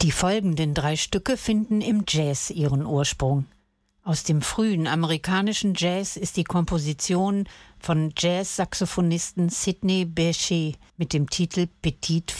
Die folgenden 3 Stücke finden im Jazz ihren Ursprung. Aus dem frühen amerikanischen Jazz ist die Komposition von Jazz-Saxophonisten Sidney Bechet mit dem Titel Petite